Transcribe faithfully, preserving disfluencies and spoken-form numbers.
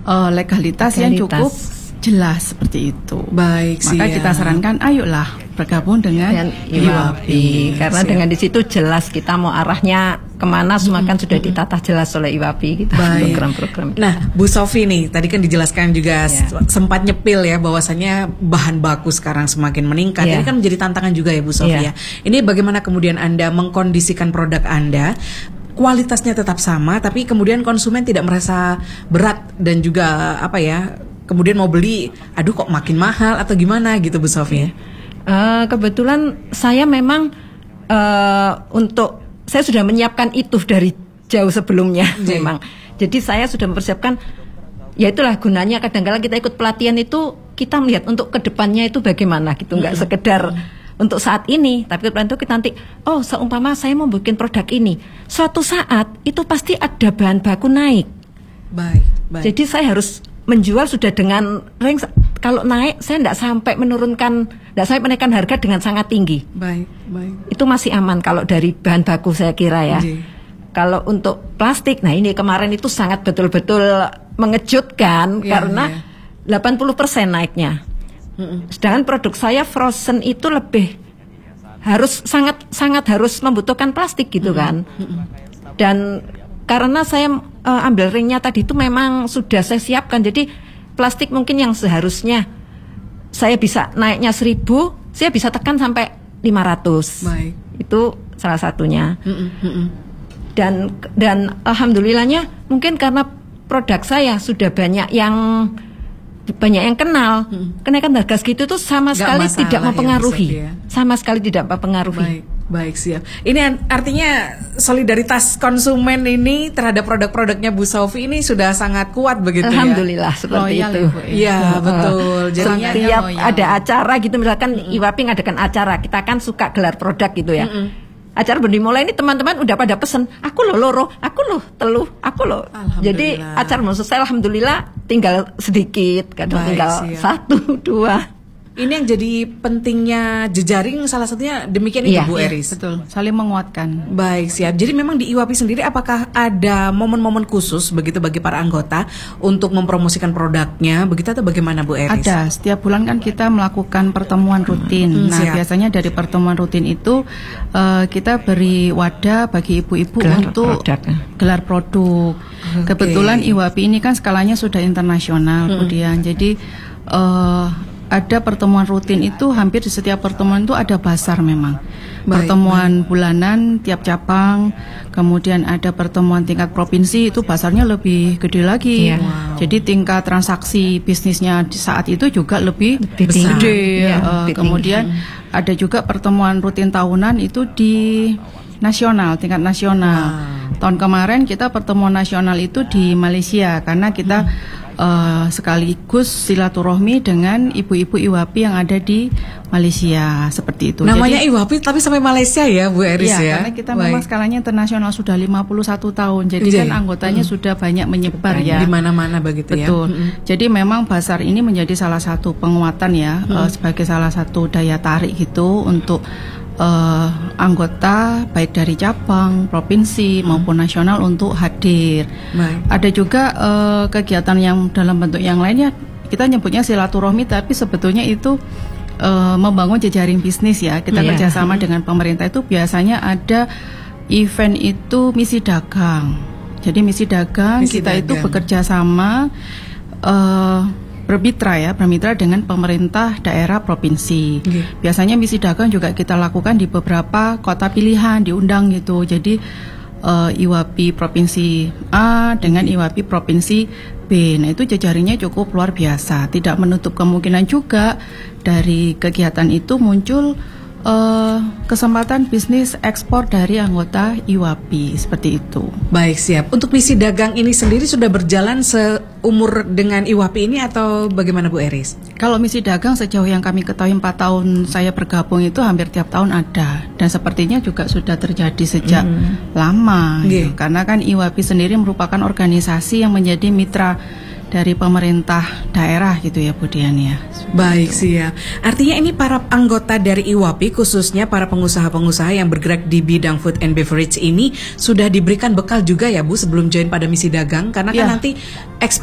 uh, legalitas, legalitas yang cukup jelas seperti itu. Baik, maka siap. kita sarankan ayolah bergabung dengan I W A P, karena siap. Dengan di situ jelas kita mau arahnya kemana, semua kan sudah ditata jelas oleh I W A P gitu. Program-program. Nah, Bu Sofi nih, tadi kan dijelaskan juga ya. sempat nyepil ya bahwasanya bahan baku sekarang semakin meningkat. Ya. Ini kan menjadi tantangan juga ya Bu Sofi ya. ya. Ini bagaimana kemudian Anda mengkondisikan produk Anda kualitasnya tetap sama, tapi kemudian konsumen tidak merasa berat dan juga apa ya? Kemudian mau beli, aduh kok makin mahal atau gimana gitu Bu Sofi? Uh, kebetulan saya memang uh, untuk saya sudah menyiapkan itu dari jauh sebelumnya Jee. memang. Jadi saya sudah mempersiapkan, ya itulah gunanya kadang-kadang kita ikut pelatihan itu kita melihat untuk kedepannya itu bagaimana gitu, nggak hmm. sekedar hmm. untuk saat ini, tapi itu kita nanti, oh seumpama saya mau bikin produk ini, suatu saat itu pasti ada bahan baku naik. Baik, baik. Jadi saya harus menjual sudah dengan range, kalau naik saya tidak sampai menurunkan, tidak sampai menaikkan harga dengan sangat tinggi. Baik, baik. Itu masih aman kalau dari bahan baku saya kira ya. Jee. Kalau untuk plastik, nah ini kemarin itu sangat betul-betul mengejutkan ya, karena ya. delapan puluh persen naiknya. Mm-mm. Sedangkan produk saya frozen itu lebih harus sangat sangat harus membutuhkan plastik gitu mm-mm. kan. Mm-mm. Dan karena saya uh, ambil ringnya tadi itu memang sudah saya siapkan, jadi plastik mungkin yang seharusnya saya bisa naiknya seribu, saya bisa tekan sampai lima ratus. Baik. Itu salah satunya. Mm-mm, mm-mm. Dan dan alhamdulillahnya mungkin karena produk saya sudah banyak yang banyak yang kenal, mm-mm. kenaikan harga segitu tuh sama Gak sekali tidak mempengaruhi, ya, sama sekali tidak mempengaruhi. Baik. Baik, siap. Ini artinya solidaritas konsumen ini terhadap produk-produknya Bu Sofi ini sudah sangat kuat begitu ya? Alhamdulillah seperti loyal itu. Iya, uh, betul. Jadinya setiap ada acara gitu, misalkan mm-hmm. I W A P ngadakan acara, kita kan suka gelar produk gitu ya. Mm-hmm. Acara belum dimulai ini teman-teman udah pada pesen, aku lo loro, aku lo teluh, aku lo. Jadi acara mau selesai alhamdulillah tinggal sedikit, kadang Baik, tinggal siap. satu, dua. Ini yang jadi pentingnya jejaring salah satunya demikian iya, itu Bu iya, Eris. Betul, saling menguatkan. Baik, siap. Jadi memang di I W A P sendiri apakah ada momen-momen khusus begitu bagi para anggota untuk mempromosikan produknya begitu atau bagaimana Bu Eris? Ada, setiap bulan kan kita melakukan pertemuan rutin. Hmm, nah, siap. Biasanya dari pertemuan rutin itu uh, kita beri wadah bagi ibu-ibu gelar untuk produk. gelar produk. Okay. Kebetulan I W A P ini kan skalanya sudah internasional, hmm. kemudian jadi uh, ada pertemuan rutin itu hampir di setiap pertemuan itu ada basar memang. Baik, pertemuan baik. bulanan tiap cabang, kemudian ada pertemuan tingkat provinsi itu basarnya lebih gede lagi. Yeah. Wow. Jadi tingkat transaksi bisnisnya di saat itu juga lebih, lebih gede. Ya, uh, lebih kemudian tinggi. Ada juga pertemuan rutin tahunan itu di nasional, tingkat nasional. Wow. Tahun kemarin kita pertemuan nasional itu di Malaysia karena kita hmm. Uh, sekaligus silaturahmi dengan ibu-ibu I W A P yang ada di Malaysia seperti itu. Namanya jadi, I W A P tapi sampai Malaysia ya Bu Eris iya, ya. Karena kita Baik. memang skalanya internasional sudah lima puluh satu tahun. Jadi Jadi kan anggotanya hmm. sudah banyak menyebar Betul, ya. Di mana-mana begitu ya. Betul. Hmm. Jadi memang basar ini menjadi salah satu penguatan ya, hmm. uh, sebagai salah satu daya tarik gitu untuk Uh, anggota baik dari cabang, provinsi hmm. maupun nasional untuk hadir. Baik. Ada juga uh, kegiatan yang dalam bentuk yang lainnya kita nyebutnya silaturahmi, tapi sebetulnya itu uh, membangun jejaring bisnis ya. Kita yeah. kerjasama hmm. dengan pemerintah itu biasanya ada event itu misi dagang. Jadi misi dagang misi kita dagang. itu bekerja sama. Uh, Bermitra ya, bermitra dengan pemerintah daerah provinsi. Okay. Biasanya misi dagang juga kita lakukan di beberapa kota pilihan, diundang gitu. Jadi uh, I W A P provinsi A dengan I W A P provinsi B. Nah itu jejaringnya cukup luar biasa. Tidak menutup kemungkinan juga dari kegiatan itu muncul uh, kesempatan bisnis ekspor dari anggota I W A P seperti itu. Baik, siap. Untuk misi dagang ini sendiri sudah berjalan seumur dengan I W A P ini atau bagaimana Bu Eris? Kalau misi dagang sejauh yang kami ketahui empat tahun saya bergabung itu hampir tiap tahun ada, dan sepertinya juga sudah terjadi sejak hmm. lama. Okay. Gitu. Karena kan I W A P sendiri merupakan organisasi yang menjadi mitra dari pemerintah daerah gitu ya Bu Dian ya. Baik, siap. Artinya ini para anggota dari I W A P khususnya para pengusaha-pengusaha yang bergerak di bidang food and beverage ini sudah diberikan bekal juga ya Bu sebelum join pada misi dagang, karena ya. kan nanti